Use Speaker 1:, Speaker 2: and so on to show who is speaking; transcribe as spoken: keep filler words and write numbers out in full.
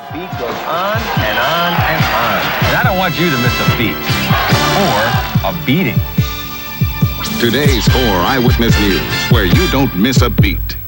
Speaker 1: beat goes on and on and on. And I don't want you to miss a beat or a beating.
Speaker 2: Today's four Eyewitness News, where you don't miss a beat.